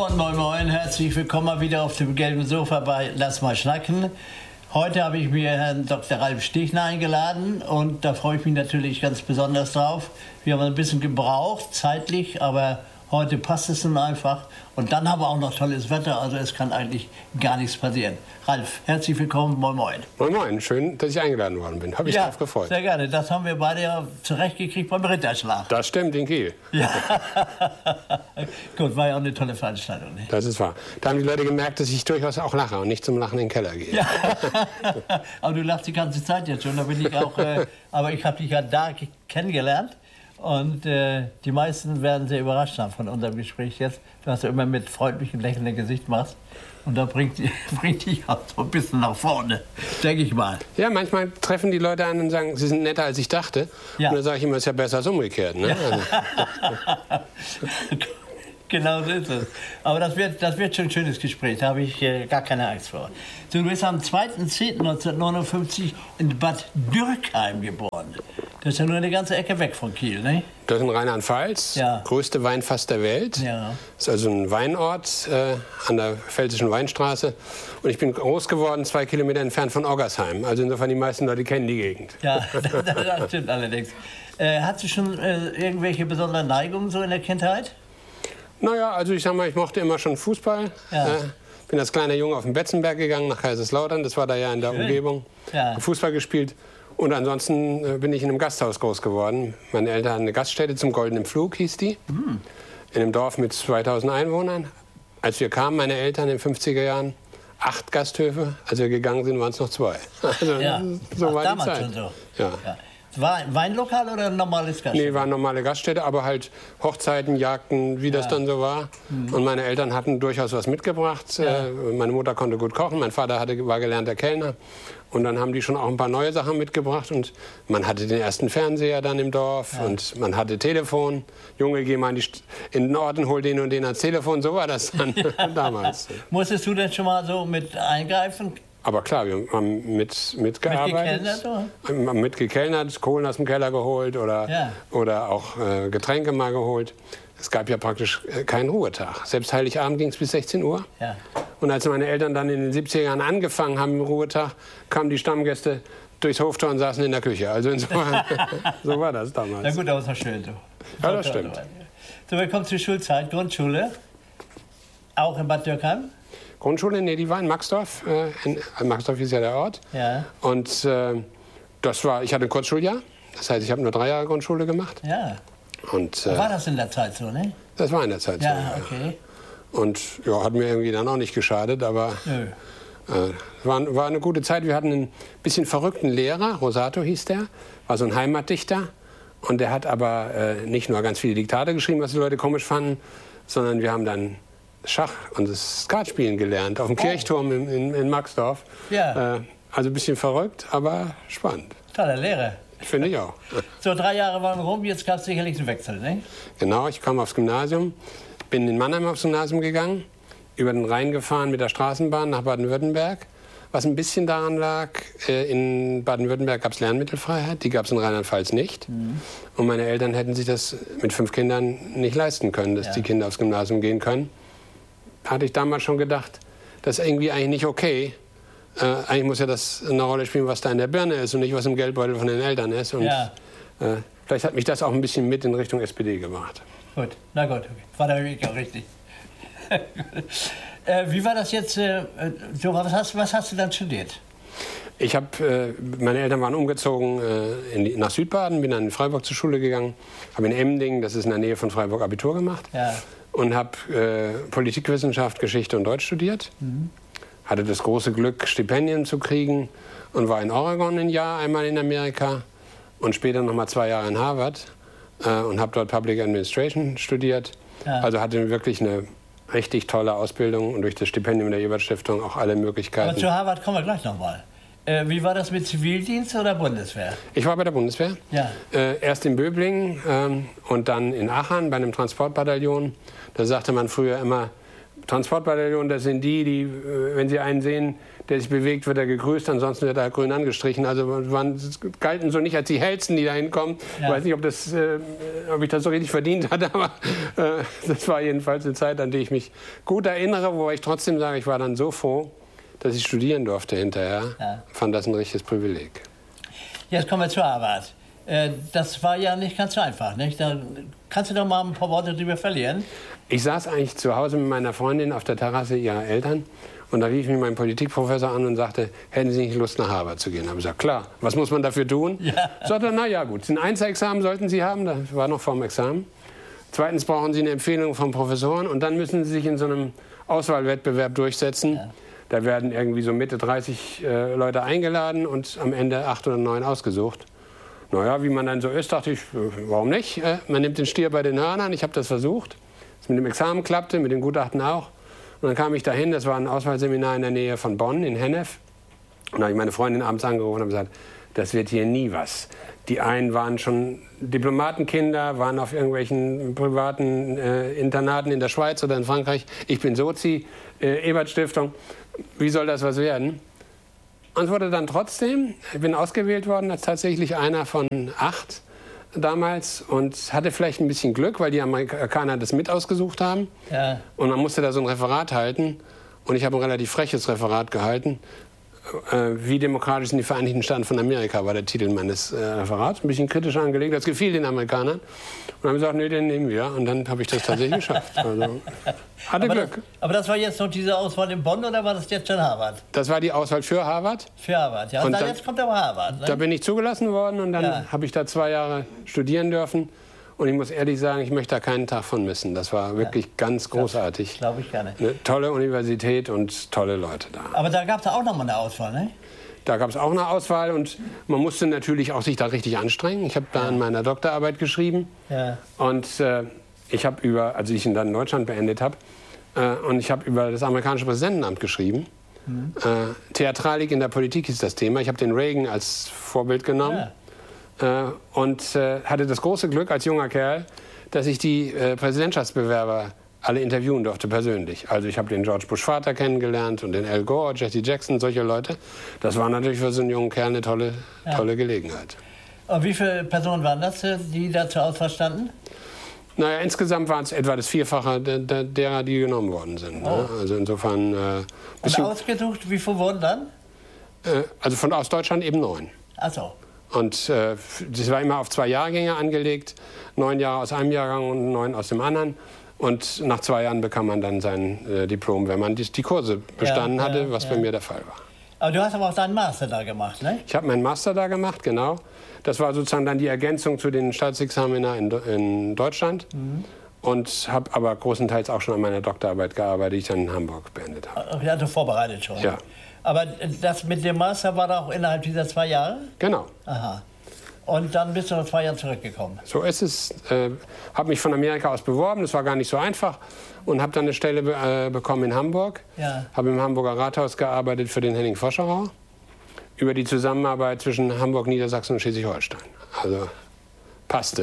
Moin Moin, herzlich willkommen mal wieder auf dem gelben Sofa bei Lass mal schnacken. Heute habe ich mir Herrn Dr. Ralf Stichner eingeladen und da freue ich mich natürlich ganz besonders drauf. Wir haben ein bisschen gebraucht, zeitlich, aber heute passt es nun einfach. Und dann haben wir auch noch tolles Wetter, also es kann eigentlich gar nichts passieren. Ralf, herzlich willkommen, moin moin. Moin moin, schön, dass ich eingeladen worden bin. Habe ich drauf gefreut. Sehr gerne, das haben wir beide ja zurechtgekriegt beim Ritterschlag. Das stimmt, in Kiel. Ja, gut, war ja auch eine tolle Veranstaltung. Ne? Das ist wahr. Da haben die Leute gemerkt, dass ich durchaus auch lache und nicht zum Lachen in den Keller gehe. Ja. Aber du lachst die ganze Zeit jetzt schon, da bin ich auch, aber ich habe dich ja da kennengelernt. Und die meisten werden sehr überrascht sein von unserem Gespräch jetzt, was du immer mit freundlichem, lächelndem Gesicht machst. Und da bringt dich auch so ein bisschen nach vorne, denke ich mal. Ja, manchmal treffen die Leute an und sagen, sie sind netter, als ich dachte. Ja. Und dann sage ich immer, es ist ja besser als umgekehrt. Ne? Ja. Genau so ist es. Aber das wird schon ein schönes Gespräch, da habe ich gar keine Angst vor. Du bist am 2.10.1959 in Bad Dürkheim geboren. Das ist ja nur eine ganze Ecke weg von Kiel, ne? Das ist in Rheinland-Pfalz, ja. Größte Weinfass der Welt. Ja. Das ist also ein Weinort an der Pfälzischen Weinstraße. Und ich bin groß geworden, 2 Kilometer entfernt von Oggersheim. Also insofern, die meisten Leute kennen die Gegend. Ja, das stimmt allerdings. Hattest du schon irgendwelche besonderen Neigungen so in der Kindheit? Naja, also ich sag mal, ich mochte immer schon Fußball. Ja. Bin als kleiner Junge auf den Betzenberg gegangen, nach Kaiserslautern. Das war da ja in der Umgebung. Ja. Fußball gespielt. Und ansonsten bin ich in einem Gasthaus groß geworden. Meine Eltern hatten eine Gaststätte zum Goldenen Pflug, hieß die. Mhm. In einem Dorf mit 2000 Einwohnern. Als wir kamen, meine Eltern in den 50er Jahren, 8 Gasthöfe. Als wir gegangen sind, waren es noch 2. Also, ja. So war damals die Zeit. schon so. Ja. Ja. War ein Weinlokal oder ein normales Gaststätte? Nee, war eine normale Gaststätte, aber halt Hochzeiten, Jagden, wie das dann so war. Mhm. Und meine Eltern hatten durchaus was mitgebracht. Ja. Meine Mutter konnte gut kochen, mein Vater war gelernter Kellner. Und dann haben die schon auch ein paar neue Sachen mitgebracht. Und man hatte den ersten Fernseher dann im Dorf und man hatte Telefon. Junge, geh mal in den Ort und hol den und den ans Telefon. So war das dann damals. Musstest du denn schon mal so mit eingreifen? Aber klar, wir haben mitgearbeitet. Haben mitgekellnert, Kohlen aus dem Keller geholt oder auch Getränke mal geholt. Es gab ja praktisch keinen Ruhetag. Selbst Heiligabend ging es bis 16 Uhr. Ja. Und als meine Eltern dann in den 70er Jahren angefangen haben im Ruhetag, kamen die Stammgäste durchs Hoftor und saßen in der Küche. Also insofern, so war das damals. Na gut, aber es war schön so. Ja, das stimmt. So, wir kommen zur Schulzeit, Grundschule. Auch in Bad Dürkheim? Grundschule, nee, die war in Maxdorf. Maxdorf ist ja der Ort. Ja. Und ich hatte ein Kurzschuljahr. Das heißt, ich habe nur 3 Jahre Grundschule gemacht. Ja. Und, war das in der Zeit so, ne? Das war in der Zeit so. Ja, okay. Und ja, hat mir irgendwie dann auch nicht geschadet, aber war eine gute Zeit. Wir hatten einen bisschen verrückten Lehrer, Rosato hieß der, war so ein Heimatdichter. Und der hat aber nicht nur ganz viele Diktate geschrieben, was die Leute komisch fanden, sondern wir haben dann Schach und das Skatspielen gelernt auf dem Kirchturm in Maxdorf. Ja. Also ein bisschen verrückt, aber spannend. Tolle Lehre. Finde ich auch. So, 3 Jahre waren rum, jetzt gab es sicherlich einen Wechsel, ne? Genau, ich kam aufs Gymnasium, bin in Mannheim aufs Gymnasium gegangen, über den Rhein gefahren mit der Straßenbahn nach Baden-Württemberg. Was ein bisschen daran lag, in Baden-Württemberg gab es Lernmittelfreiheit, die gab es in Rheinland-Pfalz nicht. Mhm. Und meine Eltern hätten sich das mit 5 Kindern nicht leisten können, dass die Kinder aufs Gymnasium gehen können. Hatte ich damals schon gedacht, das ist irgendwie eigentlich nicht okay. Eigentlich muss ja das eine Rolle spielen, was da in der Birne ist und nicht, was im Geldbeutel von den Eltern ist. Und vielleicht hat mich das auch ein bisschen mit in Richtung SPD gemacht. Gut, na gut, okay. War der Weg auch richtig. Wie war das jetzt? Was hast du dann studiert? Meine Eltern waren umgezogen nach Südbaden, bin dann in Freiburg zur Schule gegangen, habe in Emmendingen, das ist in der Nähe von Freiburg, Abitur gemacht. Ja. Und habe Politikwissenschaft, Geschichte und Deutsch studiert. Mhm. Hatte das große Glück, Stipendien zu kriegen und war in Oregon ein Jahr, einmal in Amerika und später noch mal 2 Jahre in Harvard und habe dort Public Administration studiert. Ja. Also hatte wirklich eine richtig tolle Ausbildung und durch das Stipendium der Ebert-Stiftung auch alle Möglichkeiten. Aber zu Harvard kommen wir gleich noch mal. Wie war das mit Zivildienst oder Bundeswehr? Ich war bei der Bundeswehr. Ja. Erst in Böblingen und dann in Aachen bei einem Transportbataillon. Da sagte man früher immer, Transportbataillon, das sind die, wenn sie einen sehen, der sich bewegt, wird er gegrüßt, ansonsten wird er grün angestrichen. Also galten so nicht als die Hellsten, die da hinkommen. Ja. Ich weiß nicht, ob ich das so richtig verdient hatte, aber das war jedenfalls eine Zeit, an die ich mich gut erinnere, wobei ich trotzdem sage, ich war dann so froh, dass ich studieren durfte hinterher. Ja. Fand das ein richtiges Privileg. Jetzt kommen wir zur Arbeit. Das war ja nicht ganz so einfach, nicht? Da kannst du doch mal ein paar Worte drüber verlieren? Ich saß eigentlich zu Hause mit meiner Freundin auf der Terrasse ihrer Eltern und da rief mich mein Politikprofessor an und sagte, hätten Sie nicht Lust, nach Harvard zu gehen? Da habe ich gesagt, klar, was muss man dafür tun? Ja. Sagte, na ja, gut, ein Einzelexamen sollten Sie haben, das war noch vorm Examen. Zweitens brauchen Sie eine Empfehlung von Professoren und dann müssen Sie sich in so einem Auswahlwettbewerb durchsetzen. Ja. Da werden irgendwie so Mitte 30 Leute eingeladen und am Ende 8 oder 9 ausgesucht. Naja, wie man dann so ist, dachte ich, warum nicht? Man nimmt den Stier bei den Hörnern, ich habe das versucht. Das mit dem Examen klappte, mit dem Gutachten auch. Und dann kam ich dahin, das war ein Auswahlseminar in der Nähe von Bonn, in Hennef. Und da habe ich meine Freundin abends angerufen und gesagt, das wird hier nie was. Die einen waren schon Diplomatenkinder, waren auf irgendwelchen privaten Internaten in der Schweiz oder in Frankreich. Ich bin Sozi, Ebert-Stiftung. Wie soll das was werden? Und es wurde dann trotzdem, ich bin ausgewählt worden als tatsächlich einer von 8 damals und hatte vielleicht ein bisschen Glück, weil die Amerikaner das mit ausgesucht haben. Ja. Und man musste da so ein Referat halten. Und ich habe ein relativ freches Referat gehalten. Wie demokratisch sind die Vereinigten Staaten von Amerika, war der Titel meines Referats. Ein bisschen kritisch angelegt, das gefiel den Amerikanern. Und haben gesagt, nee, den nehmen wir. Und dann habe ich das tatsächlich geschafft. Also, hatte Glück. Aber das war jetzt noch diese Auswahl in Bonn oder war das jetzt schon Harvard? Das war die Auswahl für Harvard. Für Harvard, ja. Und dann, jetzt kommt aber Harvard. Ne? Da bin ich zugelassen worden und dann habe ich da 2 Jahre studieren dürfen. Und ich muss ehrlich sagen, ich möchte da keinen Tag von missen. Das war wirklich ganz großartig. Glaube ich gerne. Eine tolle Universität und tolle Leute da. Aber da gab es auch noch mal eine Auswahl, ne? Da gab es auch eine Auswahl und man musste natürlich auch sich da richtig anstrengen. Ich habe da an meiner Doktorarbeit geschrieben. Ja. Und ich habe als ich ihn dann in Deutschland beendet habe, und ich habe über das amerikanische Präsidentenamt geschrieben. Mhm. Theatralik in der Politik ist das Thema. Ich habe den Reagan als Vorbild genommen. Ja. Und hatte das große Glück als junger Kerl, dass ich die Präsidentschaftsbewerber alle interviewen durfte persönlich. Also ich habe den George Bush Vater kennengelernt und den Al Gore, Jesse Jackson, solche Leute. Das war natürlich für so einen jungen Kerl eine tolle Gelegenheit. Und wie viele Personen waren das, die da zur Auswahl standen? Naja, insgesamt waren es etwa das Vierfache derer, die genommen worden sind. Oh. Ne? Also insofern... und ausgesucht, wie viele wurden dann? Also aus Deutschland eben 9. Ach so. Und das war immer auf 2 Jahrgänge angelegt, 9 Jahre aus einem Jahrgang und 9 aus dem anderen. Und nach 2 Jahren bekam man dann sein Diplom, wenn man die Kurse bestanden hatte, was bei mir der Fall war. Aber du hast aber auch deinen Master da gemacht, ne? Ich habe meinen Master da gemacht, genau. Das war sozusagen dann die Ergänzung zu den Staatsexamina in Deutschland. Mhm. Und habe aber großenteils auch schon an meiner Doktorarbeit gearbeitet, die ich dann in Hamburg beendet habe. Also vorbereitet schon? Ja. Aber das mit dem Master war da auch innerhalb dieser 2 Jahre? Genau. Aha. Und dann bist du nach 2 Jahren zurückgekommen? So ist es. Habe mich von Amerika aus beworben, das war gar nicht so einfach. Und habe dann eine Stelle bekommen in Hamburg. Ja. Habe im Hamburger Rathaus gearbeitet für den Henning Voscherau. Über die Zusammenarbeit zwischen Hamburg, Niedersachsen und Schleswig-Holstein. Also passte.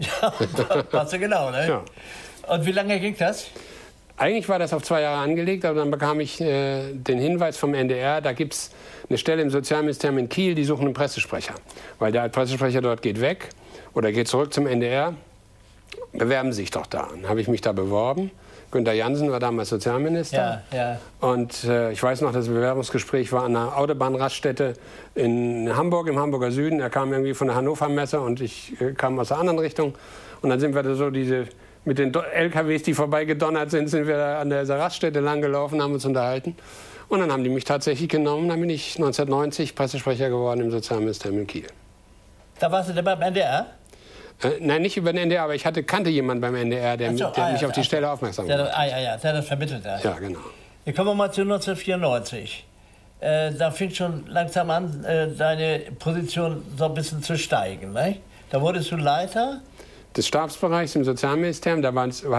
Passte genau, ne? Ja. Und wie lange ging das? Eigentlich war das auf 2 Jahre angelegt, aber dann bekam ich den Hinweis vom NDR, da gibt es eine Stelle im Sozialministerium in Kiel, die suchen einen Pressesprecher. Weil der Pressesprecher dort geht weg oder geht zurück zum NDR. Bewerben Sie sich doch da. Dann habe ich mich da beworben. Günter Jansen war damals Sozialminister. Ja, ja. Und ich weiß noch, das Bewerbungsgespräch war an einer Autobahnraststätte in Hamburg, im Hamburger Süden. Er kam irgendwie von der Hannover-Messe und ich kam aus der anderen Richtung. Und dann sind wir da so mit den LKWs, die vorbeigedonnert sind wir da an der Raststätte langgelaufen, haben uns unterhalten. Und dann haben die mich tatsächlich genommen. Dann bin ich 1990 Pressesprecher geworden im Sozialministerium in Kiel. Da warst du dann beim NDR? Nein, nicht über den NDR, aber ich kannte jemanden beim NDR, der mich auf die Stelle aufmerksam gemacht hat. Der das vermittelt hat. Ja, genau. Hier kommen wir mal zu 1994. Da fing schon langsam an, deine Position so ein bisschen zu steigen. Ne? Da wurdest du Leiter des Stabsbereichs im Sozialministerium. Da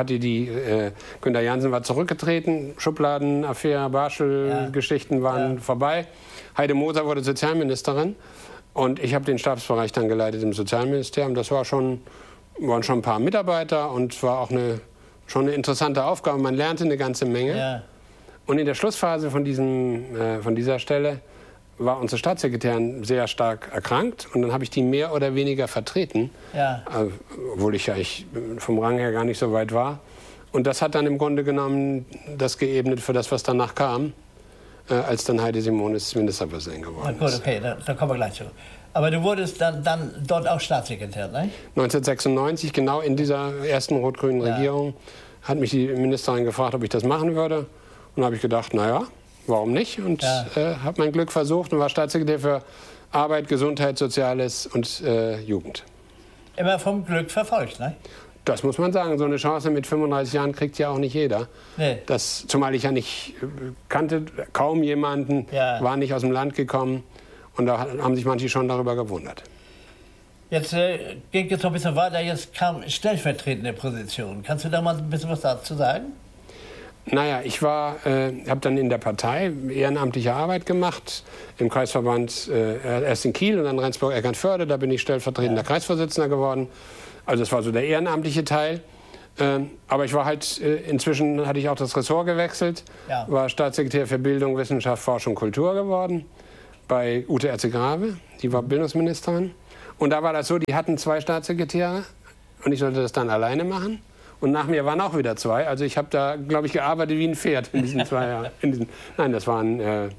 Günter Jansen war zurückgetreten, Schubladenaffäre, Barschel-Geschichten waren vorbei. Heide Moser wurde Sozialministerin und ich habe den Stabsbereich dann geleitet im Sozialministerium. Das waren schon ein paar Mitarbeiter und war auch eine schon eine interessante Aufgabe. Man lernte eine ganze Menge. Ja. Und in der Schlussphase von dieser Stelle war unsere Staatssekretärin sehr stark erkrankt. Und dann habe ich die mehr oder weniger vertreten, Ja. obwohl ich vom Rang her gar nicht so weit war. Und das hat dann im Grunde genommen das geebnet für das, was danach kam, als dann Heide Simonis Ministerpräsident geworden Na gut, ist. okay, da kommen wir gleich zu. Aber du wurdest dann dort auch Staatssekretär, ne? 1996, genau in dieser ersten rot-grünen Regierung, hat mich die Ministerin gefragt, ob ich das machen würde. Und da habe ich gedacht, naja, warum nicht? Und habe mein Glück versucht und war Staatssekretär für Arbeit, Gesundheit, Soziales und Jugend. Immer vom Glück verfolgt, ne? Das muss man sagen. So eine Chance mit 35 Jahren kriegt ja auch nicht jeder. Nee. Zumal ich ja nicht kannte, kaum jemanden, war nicht aus dem Land gekommen. Und da haben sich manche schon darüber gewundert. Jetzt ging es noch ein bisschen weiter, jetzt kam stellvertretende Position. Kannst du da mal ein bisschen was dazu sagen? Naja, ich habe dann in der Partei ehrenamtliche Arbeit gemacht, im Kreisverband erst in Kiel und dann Rendsburg-Eckernförde. Da bin ich stellvertretender Kreisvorsitzender geworden. Also das war so der ehrenamtliche Teil. Aber ich war halt, inzwischen hatte ich auch das Ressort gewechselt, war Staatssekretär für Bildung, Wissenschaft, Forschung, Kultur geworden bei Ute Erze-Grave, die war Bildungsministerin. Und da war das so, die hatten 2 Staatssekretäre und ich sollte das dann alleine machen. Und nach mir waren auch wieder 2. Also ich habe da, glaube ich, gearbeitet wie ein Pferd in diesen 2 Jahren. Nein, das waren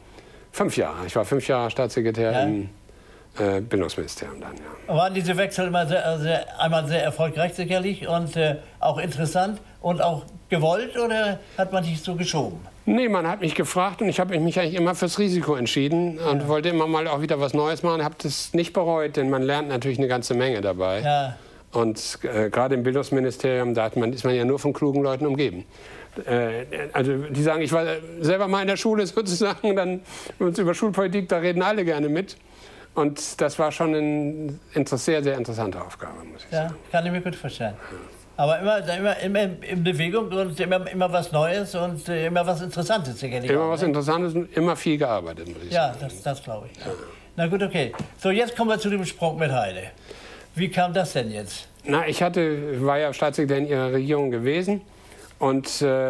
5 Jahre. Ich war 5 Jahre Staatssekretär im Bildungsministerium dann, Waren diese Wechsel immer einmal sehr erfolgreich sicherlich und auch interessant und auch gewollt oder hat man dich so geschoben? Nee, man hat mich gefragt und ich habe mich eigentlich immer fürs Risiko entschieden und wollte immer mal auch wieder was Neues machen. Ich habe das nicht bereut, denn man lernt natürlich eine ganze Menge dabei. Ja. Und gerade im Bildungsministerium, da ist man ja nur von klugen Leuten umgeben. Also die sagen, ich war selber mal in der Schule sozusagen, dann über Schulpolitik, da reden alle gerne mit. Und das war schon eine sehr, sehr interessante Aufgabe, muss ich sagen. Kann ich mir gut vorstellen. Aber immer in Bewegung und immer was Neues und immer was Interessantes sicherlich. Immer was Interessantes und immer viel gearbeitet, muss ich sagen. Ja, das glaube ich. Ja. Na gut, okay. So, jetzt kommen wir zu dem Sprung mit Heide. Wie kam das denn jetzt? Na, ich war ja Staatssekretär in ihrer Regierung gewesen und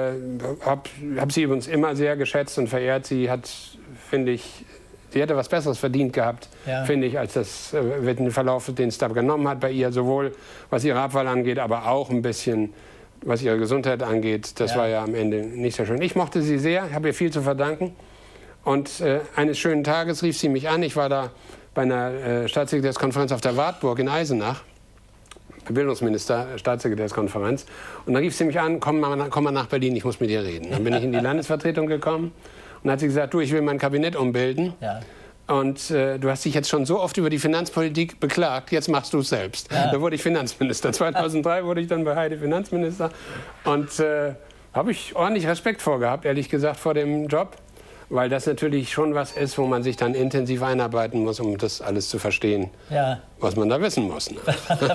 hab sie übrigens immer sehr geschätzt und verehrt. Sie hat, finde ich, sie hätte was Besseres verdient gehabt, finde ich, als den Verlauf, den es da genommen hat bei ihr, sowohl was ihre Abwahl angeht, aber auch ein bisschen, was ihre Gesundheit angeht. Das war ja am Ende nicht sehr schön. Ich mochte sie sehr, habe ihr viel zu verdanken. Und eines schönen Tages rief sie mich an. Ich war da bei einer Staatssekretärskonferenz auf der Wartburg in Eisenach, Bildungsminister, Staatssekretärskonferenz. Und dann rief sie mich an, komm mal nach Berlin, ich muss mit dir reden. Dann bin ich in die Landesvertretung gekommen. Und dann hat sie gesagt, du, ich will mein Kabinett umbilden. Ja. Und du hast dich jetzt schon so oft über die Finanzpolitik beklagt, jetzt machst du es selbst. Ja. Da wurde ich Finanzminister. 2003 wurde ich dann bei Heide Finanzminister. Und habe ich ordentlich Respekt vorgehabt, ehrlich gesagt, vor dem Job. Weil das natürlich schon was ist, wo man sich dann intensiv einarbeiten muss, um das alles zu verstehen, was man da wissen muss. Ne?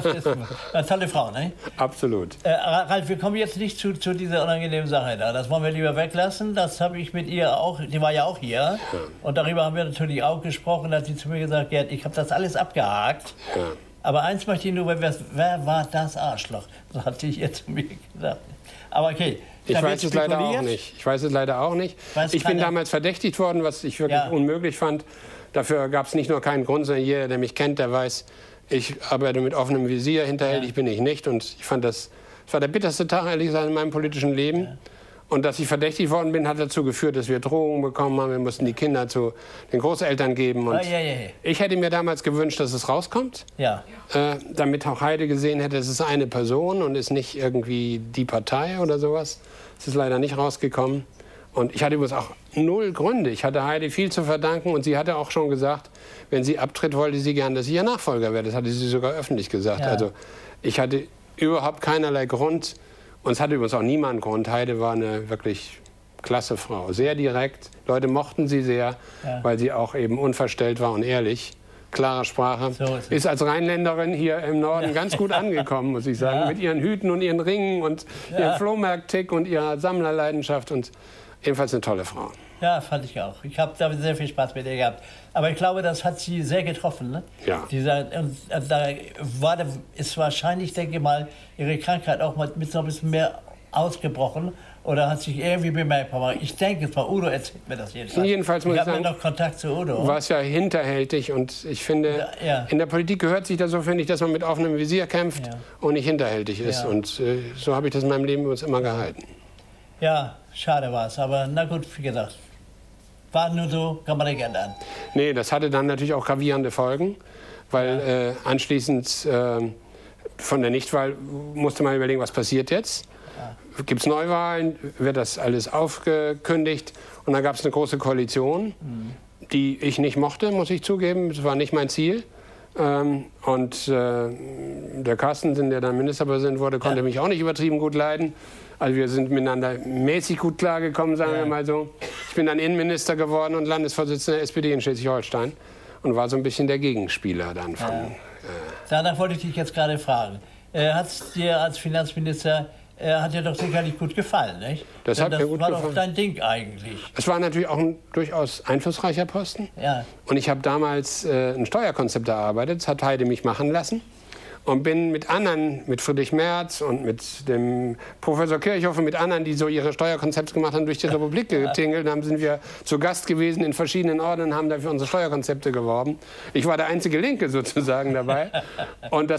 Eine tolle Frau, ne? Absolut. Ralf, wir kommen jetzt nicht zu dieser unangenehmen Sache da. Das wollen wir lieber weglassen. Das habe ich mit ihr auch, die war ja auch hier. Ja. Und darüber haben wir natürlich auch gesprochen. Da hat sie zu mir gesagt, Gerd, ich habe das alles abgehakt. Ja. Aber eins möchte ich nur, wer war das Arschloch? So hat sie jetzt zu mir gesagt. Aber okay. Ich weiß es leider auch nicht. Ich bin damals verdächtigt worden, was ich wirklich unmöglich fand. Dafür gab es nicht nur keinen Grund, sondern jeder, der mich kennt, der weiß, ich arbeite mit offenem Visier, hinterhältig bin ich nicht. Und ich fand das war der bitterste Tag, ehrlich gesagt, in meinem politischen Leben. Ja. Und dass ich verdächtigt worden bin, hat dazu geführt, dass wir Drohungen bekommen haben. Wir mussten die Kinder zu den Großeltern geben. Und ich hätte mir damals gewünscht, dass es rauskommt, damit auch Heide gesehen hätte, es ist eine Person und ist nicht irgendwie die Partei oder sowas. Es ist leider nicht rausgekommen. Und ich hatte übrigens auch 0 Gründe. Ich hatte Heide viel zu verdanken und sie hatte auch schon gesagt, wenn sie abtritt, wollte sie gern, dass ich ihr Nachfolger werde. Das hatte sie sogar öffentlich gesagt. Ja. Also ich hatte überhaupt keinerlei Grund. Und es hatte übrigens auch niemand Grund. Heide war eine wirklich klasse Frau. Sehr direkt. Leute mochten sie sehr, weil sie auch eben unverstellt war und ehrlich. Klare Sprache. So ist als Rheinländerin hier im Norden ganz gut angekommen, muss ich sagen. Mit ihren Hüten und ihren Ringen und ihrem Flohmarkt-Tick und ihrer Sammlerleidenschaft. Und ebenfalls eine tolle Frau. Ja, fand ich auch. Ich habe da sehr viel Spaß mit ihr gehabt. Aber ich glaube, das hat sie sehr getroffen. Ne? Ja. Da ist wahrscheinlich, denke ich mal, ihre Krankheit auch mit so ein bisschen mehr ausgebrochen oder hat sich irgendwie bemerkbar gemacht? Ich denke, es war Udo, erzählt mir das jedenfalls. Jedenfalls muss ich sagen, noch Kontakt zu Udo. War es ja hinterhältig und ich finde, in der Politik gehört sich das so, finde ich, dass man mit offenem Visier kämpft und nicht hinterhältig ist. Und so habe ich das in meinem Leben uns immer gehalten. Ja, schade war es, aber na gut, wie gesagt. War nur so, kann man nicht ändern. Nee, das hatte dann natürlich auch gravierende Folgen, weil anschließend von der Nichtwahl musste man überlegen, was passiert jetzt. Ja. Gibt es Neuwahlen, wird das alles aufgekündigt und dann gab es eine große Koalition, die ich nicht mochte, muss ich zugeben. Das war nicht mein Ziel. Und der Carstensen, der dann Ministerpräsident wurde, konnte mich auch nicht übertrieben gut leiden. Also wir sind miteinander mäßig gut klargekommen, sagen wir mal so. Ich bin dann Innenminister geworden und Landesvorsitzender der SPD in Schleswig-Holstein und war so ein bisschen der Gegenspieler dann von... Danach wollte ich dich jetzt gerade fragen. Hat es dir als Finanzminister, hat dir doch sicherlich gut gefallen, nicht? Das hat mir gut gefallen. Das war doch dein Ding eigentlich. Es war natürlich auch ein durchaus einflussreicher Posten. Ja. Und ich habe damals ein Steuerkonzept erarbeitet, das hat Heide mich machen lassen. Und bin mit anderen, mit Friedrich Merz und mit dem Professor Kirchhoff und mit anderen, die so ihre Steuerkonzepte gemacht haben, durch die Republik getingelt. Dann sind wir zu Gast gewesen in verschiedenen Orten und haben dafür unsere Steuerkonzepte geworben. Ich war der einzige Linke sozusagen dabei. Und